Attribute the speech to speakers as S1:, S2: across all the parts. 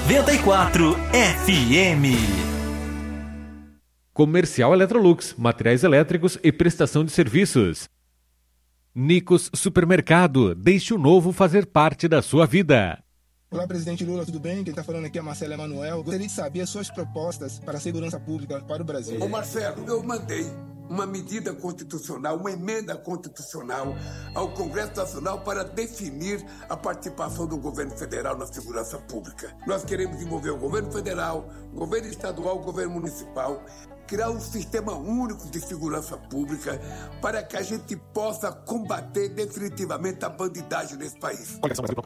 S1: 94 FM.
S2: Comercial Electrolux, materiais elétricos e prestação de serviços. Nicos Supermercado, deixe o novo fazer parte da sua vida.
S3: Olá, presidente Lula, tudo bem? Quem está falando aqui é Marcelo Emanuel. Gostaria de saber as suas propostas para a segurança pública para o Brasil.
S4: Ô Marcelo, eu mandei uma medida constitucional, uma emenda constitucional ao Congresso Nacional para definir a participação do governo federal na segurança pública. Nós queremos envolver o governo federal, o governo estadual, o governo municipal, criar um sistema único de segurança pública para que a gente possa combater definitivamente a bandidagem nesse país.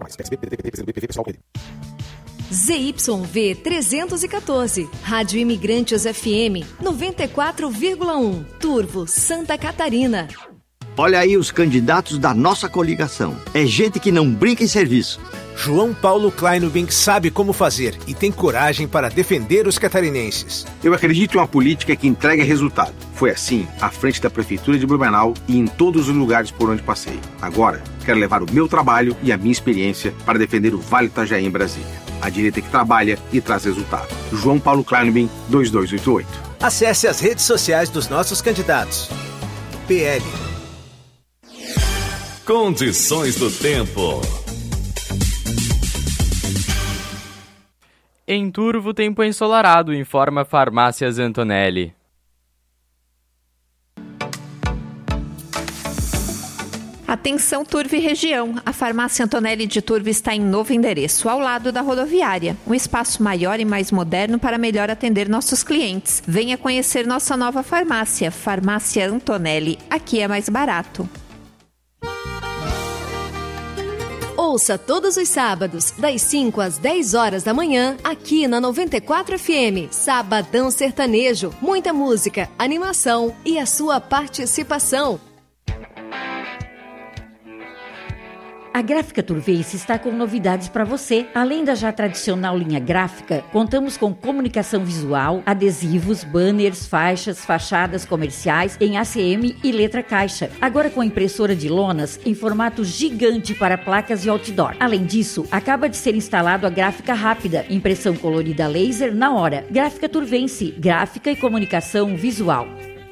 S5: ZYV 314, Rádio Imigrantes FM 94,1, Turvo, Santa Catarina.
S6: Olha aí os candidatos da nossa coligação. É gente que não brinca em serviço.
S7: João Paulo Kleinubin sabe como fazer e tem coragem para defender os catarinenses.
S8: Eu acredito em uma política que entrega resultado. Foi assim à frente da Prefeitura de Blumenau e em todos os lugares por onde passei. Agora, quero levar o meu trabalho e a minha experiência para defender o Vale do Itajaí em Brasília. A direita que trabalha e traz resultado. João Paulo Kleinubin, 2288.
S7: Acesse as redes sociais dos nossos candidatos. PL.
S1: Condições do tempo.
S9: Em Turvo, tempo ensolarado, informa Farmácias Antonelli.
S10: Atenção Turvo e região, a Farmácia Antonelli de Turvo está em novo endereço, ao lado da rodoviária. Um espaço maior e mais moderno para melhor atender nossos clientes. Venha conhecer nossa nova farmácia, Farmácia Antonelli. Aqui é mais barato.
S5: Ouça todos os sábados, das 5 às 10 horas da manhã, aqui na 94 FM. Sabadão Sertanejo, muita música, animação e a sua participação.
S11: A Gráfica Turvense está com novidades para você. Além da já tradicional linha gráfica, contamos com comunicação visual, adesivos, banners, faixas, fachadas comerciais em ACM e letra caixa. Agora com impressora de lonas em formato gigante para placas e outdoor. Além disso, acaba de ser instalado a gráfica rápida, impressão colorida laser na hora. Gráfica Turvense, gráfica e comunicação visual.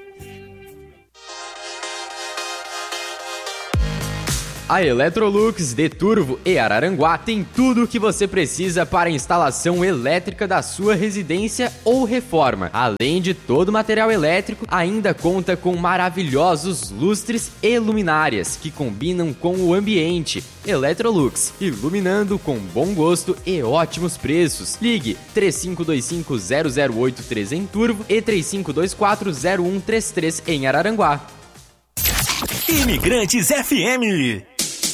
S9: A Electrolux de Turvo e Araranguá tem tudo o que você precisa para a instalação elétrica da sua residência ou reforma. Além de todo o material elétrico, ainda conta com maravilhosos lustres e luminárias que combinam com o ambiente. Electrolux, iluminando com bom gosto e ótimos preços. Ligue 3525-0083 em Turvo e 3524-0133 em Araranguá.
S1: Imigrantes FM.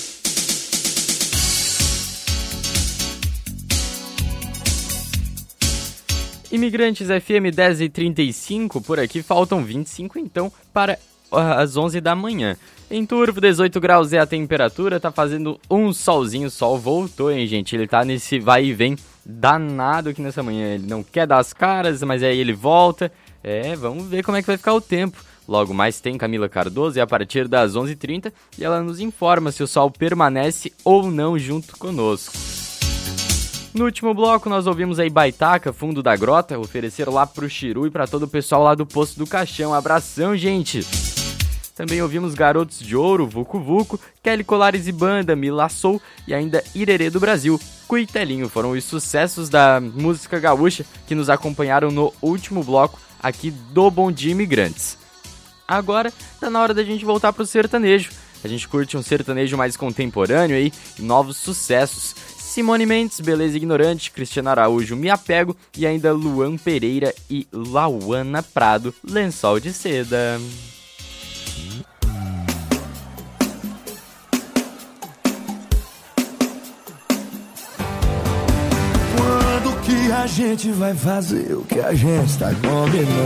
S9: Imigrantes FM 10h35, por aqui faltam 25 então para as 11 da manhã. Em Turvo, 18 graus é a temperatura, tá fazendo um solzinho, o sol voltou, hein, gente? Ele tá nesse vai e vem danado aqui nessa manhã, ele não quer dar as caras, mas aí ele volta. Vamos ver como é que vai ficar o tempo. Logo mais tem Camila Cardoso e a partir das 11h30 e ela nos informa se o sol permanece ou não junto conosco. No último bloco nós ouvimos aí Baitaca, Fundo da Grota, ofereceram lá pro Chiru e pra todo o pessoal lá do Poço do Caixão. Abração, gente! Também ouvimos Garotos de Ouro, Vucu Vucu, Kelly Colares e Banda, Me Laçou e ainda Irerê do Brasil, Cuitelinho. Foram os sucessos da música gaúcha que nos acompanharam no último bloco aqui do Bom Dia Imigrantes. Agora tá na hora da gente voltar pro sertanejo. A gente curte um sertanejo mais contemporâneo aí e novos sucessos. Simone Mendes, Beleza Ignorante, Cristiano Araújo, Me Apego e ainda Luan Pereira e Lauana Prado, Lençol de Seda.
S12: Quando que a gente vai fazer o que a gente tá combinando?